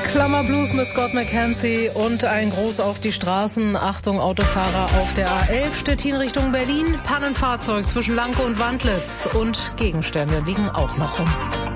Klammerblues mit Scott McKenzie und ein Gruß auf die Straßen. Achtung, Autofahrer auf der A11 Stettin Richtung Berlin. Pannenfahrzeug zwischen Lanke und Wandlitz und Gegenstände liegen auch noch rum.